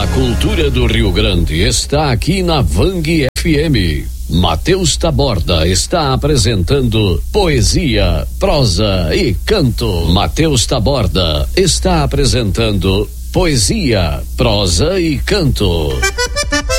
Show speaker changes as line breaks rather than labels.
cultura do Rio Grande está aqui na Vang FM. Matheus Taborda está apresentando poesia, prosa e canto. Matheus Taborda está apresentando poesia, prosa e canto.